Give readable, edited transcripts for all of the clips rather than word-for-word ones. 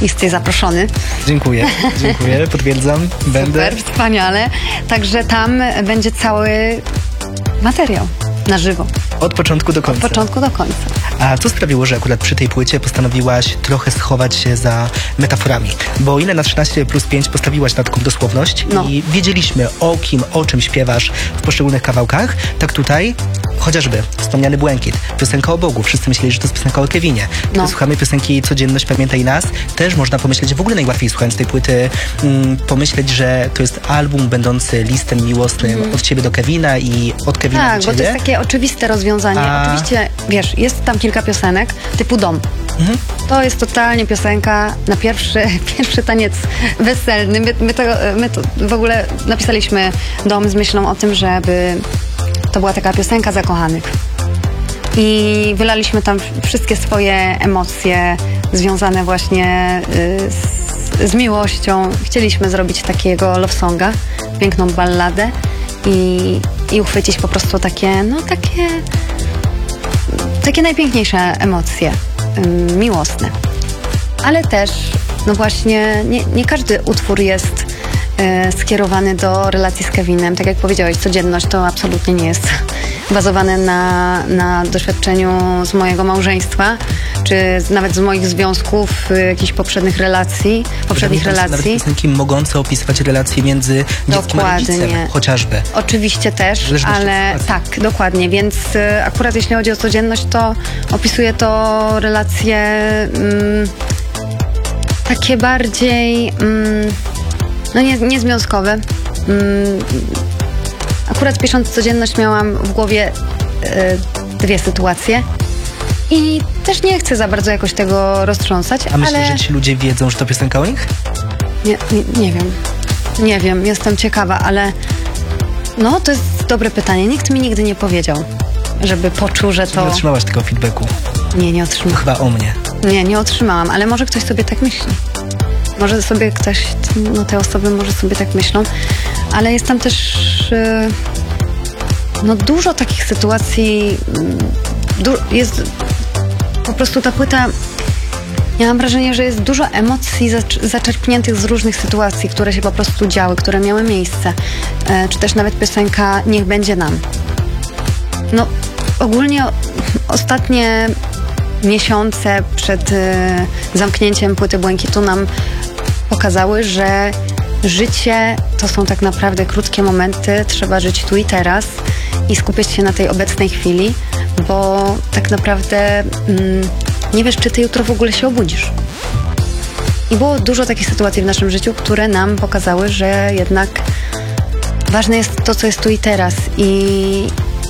jesteś zaproszony. Dziękuję, potwierdzam, będę. Super, wspaniale. Także tam będzie cały materiał na żywo. Od początku do końca. Od początku do końca. A co sprawiło, że akurat przy tej płycie postanowiłaś trochę schować się za metaforami? Bo o ile na 13+5 postawiłaś na taką dosłowność i wiedzieliśmy o kim, o czym śpiewasz w poszczególnych kawałkach, tak tutaj chociażby wspomniany Błękit, piosenka o Bogu. Wszyscy myśleli, że to jest piosenka o Kevinie. Kiedy słuchamy piosenki Codzienność Pamiętaj Nas, też można pomyśleć, w ogóle najłatwiej słuchając tej płyty, pomyśleć, że to jest album będący listem miłosnym od ciebie do Kevina i od Kevina do ciebie. Tak, bo to jest takie oczywiste rozwiązanie. Oczywiście, wiesz, jest tam kilka piosenek typu Dom. To jest totalnie piosenka na pierwszy taniec weselny. My to w ogóle napisaliśmy Dom z myślą o tym, żeby to była taka piosenka zakochanych. I wylaliśmy tam wszystkie swoje emocje związane właśnie z miłością. Chcieliśmy zrobić takiego love songa, piękną balladę i uchwycić po prostu takie najpiękniejsze emocje miłosne. Ale też, no właśnie, nie każdy utwór jest skierowany do relacji z Kevinem. Tak jak powiedziałeś, Codzienność to absolutnie nie jest bazowane na doświadczeniu z mojego małżeństwa, czy nawet z moich związków, jakichś poprzednich relacji. Nawet piosenki mogące opisywać relacje między dzieckiem a rodzicem, chociażby. Oczywiście też, ale tak, dokładnie. Więc akurat jeśli chodzi o Codzienność, to opisuje to relacje takie bardziej niezwiązkowe. Akurat pisząc Codzienność miałam w głowie dwie sytuacje i też nie chcę za bardzo jakoś tego roztrząsać. A myślisz, że ci ludzie wiedzą, że to piosenka o nich? Nie wiem, jestem ciekawa, ale to jest dobre pytanie. Nikt mi nigdy nie powiedział, żeby poczuł, że to... Nie otrzymałaś tego feedbacku? Nie otrzymałam. Chyba o mnie. Nie otrzymałam, ale może ktoś sobie tak myśli. Może sobie ktoś, te osoby może sobie tak myślą, ale jest tam też dużo takich sytuacji, jest po prostu ta płyta, ja mam wrażenie, że jest dużo emocji zaczerpniętych z różnych sytuacji, które się po prostu działy, które miały miejsce, czy też nawet piosenka Niech będzie nam. Ogólnie ostatnie miesiące przed zamknięciem płyty Błękitu nam pokazały, że życie to są tak naprawdę krótkie momenty, trzeba żyć tu i teraz i skupiać się na tej obecnej chwili, bo tak naprawdę nie wiesz, czy ty jutro w ogóle się obudzisz. I było dużo takich sytuacji w naszym życiu, które nam pokazały, że jednak ważne jest to, co jest tu i teraz i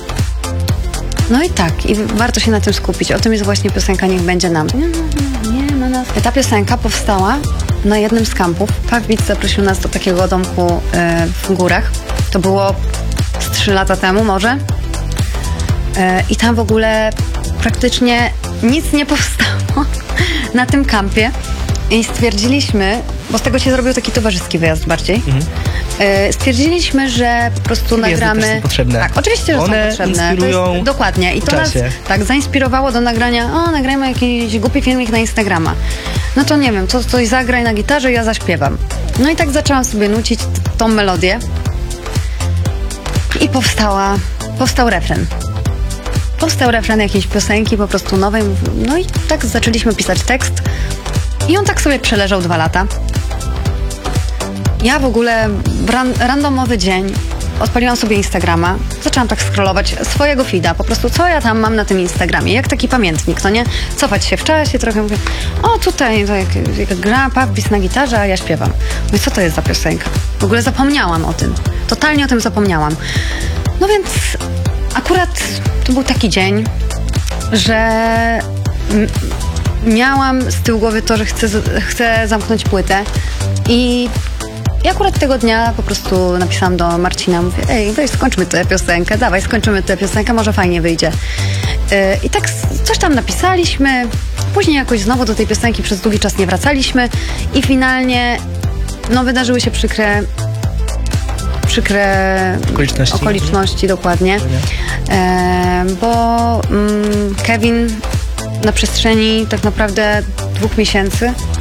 warto się na tym skupić. O tym jest właśnie piosenka Niech będzie nam. Nie ma nas. Ta piosenka powstała na jednym z kampów. Puff Beats zaprosił nas do takiego domku w górach. To było z 3 lata temu może. I tam w ogóle praktycznie nic nie powstało na tym kampie. I stwierdziliśmy, bo z tego się zrobił taki towarzyski wyjazd bardziej. Stwierdziliśmy, że po prostu nagramy... Też są potrzebne. Tak, oczywiście, że one są potrzebne. Inspirują. Dokładnie. I to nas zainspirowało do nagrania, nagrajmy jakiś głupi filmik na Instagrama. No to nie wiem, to coś zagraj na gitarze, ja zaśpiewam. No i tak zaczęłam sobie nucić tą melodię. I powstał refren. Powstał refren jakiejś piosenki, po prostu nowej. No i tak zaczęliśmy pisać tekst. I on tak sobie przeleżał 2 lata. Ja w ogóle randomowy dzień odpaliłam sobie Instagrama, zaczęłam tak scrollować swojego feeda, po prostu co ja tam mam na tym Instagramie, jak taki pamiętnik, no nie? Cofać się w czasie, trochę mówię, tutaj to jak gra Puff Beats na gitarze, a ja śpiewam. No i co to jest za piosenka? W ogóle zapomniałam o tym, totalnie o tym zapomniałam. No więc akurat to był taki dzień, że miałam z tyłu głowy to, że chcę zamknąć płytę i akurat tego dnia po prostu napisałam do Marcina, mówię, weź skończmy tę piosenkę, dawaj skończymy tę piosenkę, może fajnie wyjdzie. I tak coś tam napisaliśmy, później jakoś znowu do tej piosenki przez długi czas nie wracaliśmy i finalnie wydarzyły się przykre okoliczności dokładnie, bo Kevin na przestrzeni tak naprawdę 2 miesięcy